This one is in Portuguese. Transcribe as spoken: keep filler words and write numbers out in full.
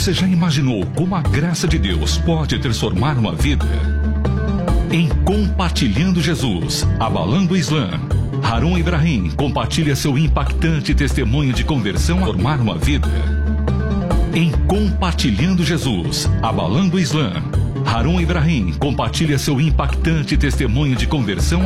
Você já imaginou como a graça de Deus pode transformar uma vida? Em Compartilhando Jesus, Abalando o Islã, Harun Ibrahim compartilha seu impactante testemunho de conversão a formar uma vida. Em Compartilhando Jesus, Abalando o Islã, Harun Ibrahim compartilha seu impactante testemunho de conversão